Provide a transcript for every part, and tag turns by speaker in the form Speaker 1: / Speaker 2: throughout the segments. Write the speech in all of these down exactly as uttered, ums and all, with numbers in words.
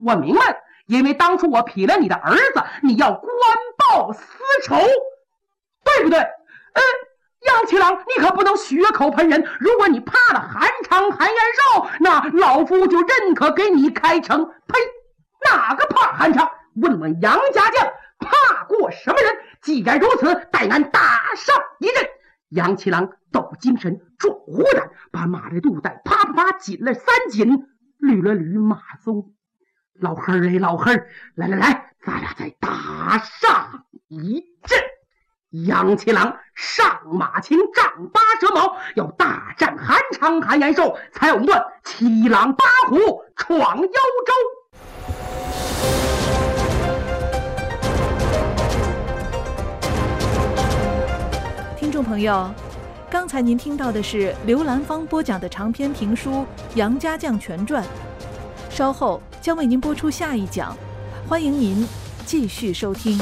Speaker 1: 我明白了，因为当初我劈了你的儿子，你要官报私仇，对不对？呃，杨七郎，你可不能血口喷人。如果你怕了韩昌、韩延寿，那老夫就认可给你开城。呸！哪个怕韩昌？问问杨家将，怕过什么人？既然如此，待俺打上一阵。杨七郎抖精神，壮虎胆，把马的肚带啪啪啪紧了三紧，捋了捋马鬃。老黑儿嘞，老黑儿，来来来，咱俩再打上一阵。杨七郎上马前丈八蛇矛，要大战韩昌、韩延寿，才有一段七郎八虎闯幽州。
Speaker 2: 听众朋友，刚才您听到的是刘兰芳播讲的长篇评书《杨家将全传》，稍后将为您播出下一讲，欢迎您继续收听。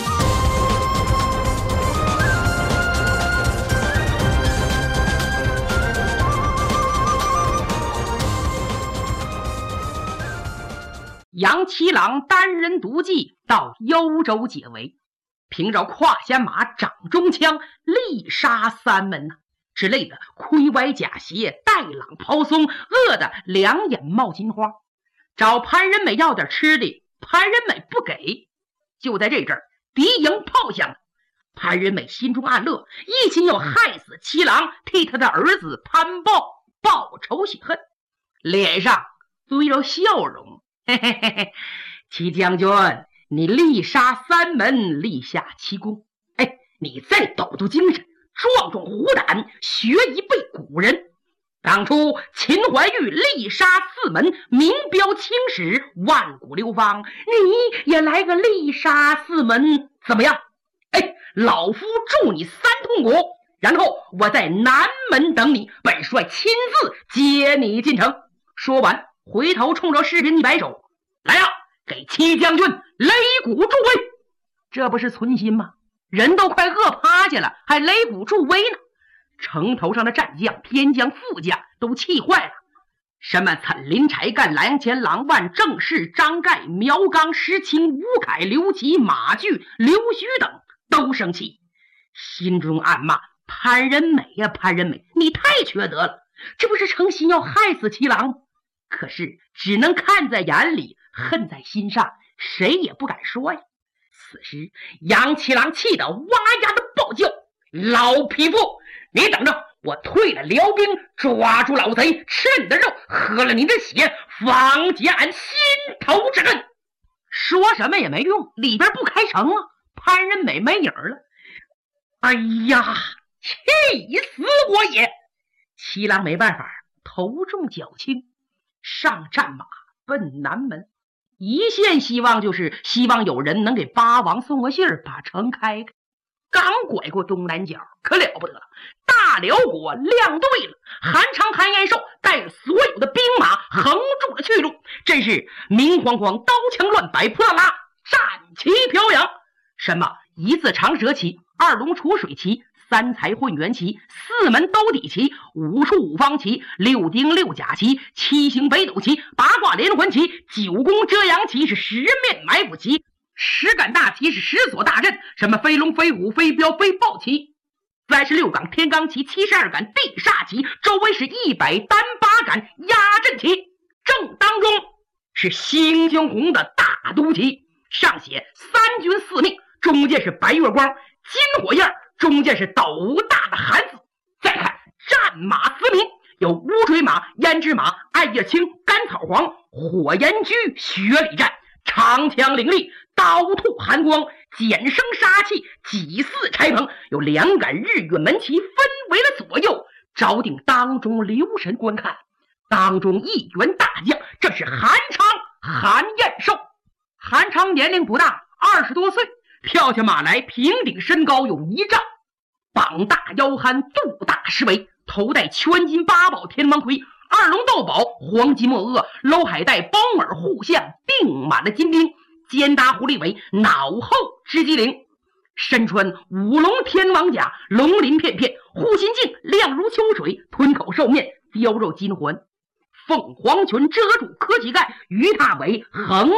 Speaker 1: 杨七郎单人独骑到幽州解围，凭着胯下马、掌中枪，力杀三门呐、啊！之类的盔歪甲斜、带朗抛松，饿得两眼冒金花。找潘仁美要点吃的，潘仁美不给。就在这阵儿，敌营炮响，潘仁美心中暗乐，一心要害死七郎，替他的儿子潘豹报仇雪恨，脸上堆着笑容。嘿嘿嘿嘿，七将军，你力杀三门，立下奇功。哎，你再抖抖精神，壮壮虎胆，学一辈古人。当初秦怀玉力杀四门，名标青史，万古流芳。你也来个力杀四门，怎么样？哎，老夫助你三通鼓，然后我在南门等你，本帅亲自接你进城。说完，回头冲着士兵一摆手，来呀，给七将军擂鼓助威。这不是存心吗？人都快饿趴下了，还擂鼓助威呢。城头上的战将、偏将、副将都气坏了。什么岑林、柴干、蓝钱、郎万、郑氏、张盖、苗刚、石青、吴凯、刘琦、马巨、刘须等都生气，心中暗骂：潘仁美呀、啊，潘仁美，你太缺德了！这不是诚心要害死七郎吗？可是只能看在眼里，恨在心上，谁也不敢说呀。此时杨七郎气得哇呀的暴叫：老匹夫，你等着，我退了辽兵，抓住老贼，吃了你的肉，喝了你的血，方解俺心头之恨。说什么也没用，里边不开城啊，潘仁美没影了。哎呀，气死我也！七郎没办法，头重脚轻，上战马奔南门，一线希望就是希望有人能给八王送个信儿，把城开开。刚拐过东南角，可了不得了，大辽国亮队了，韩昌、韩延寿带着所有的兵马横住了去路，真是明晃晃，刀枪乱摆，扑啦啦，战旗飘扬。什么一字长蛇旗、二龙出水旗、三才混元旗、四门兜底旗、五处五方旗、六丁六甲旗、七星北斗旗、八卦连环旗、九宫遮阳旗，是十面埋伏旗，十杆大旗是十所大阵，什么飞龙、飞虎、飞镖、飞豹旗，三十六杆天罡旗，七十二杆地煞旗，周围是一百单八杆压阵旗，正当中是星星红的大都旗，上写三军四命，中间是白月光、金火焰，中间是斗大的寒字。再看战马嘶鸣，有乌骓马、胭脂马、艾叶青、甘草黄、火焰驹、雪里战，长枪凌厉，刀吐寒光，简声杀气，几似柴棚，有两杆日月门旗分为了左右，朝廷当中留神观看。当中一员大将，这是韩昌、韩延寿。韩昌年龄不大，二十多岁，跳下马来，平顶身高有一丈，膀大腰憨，肚大狮尾，头戴圈金八宝天王盔，二龙斗宝，黄金墨额，搂海带，包耳护项，钉满了金钉，肩搭狐狸尾，脑后织机灵，身穿五龙天王甲，龙鳞片片，护心镜亮如秋水，吞口兽面，雕肉金环， 凤凰裙遮住磕膝盖，与他为横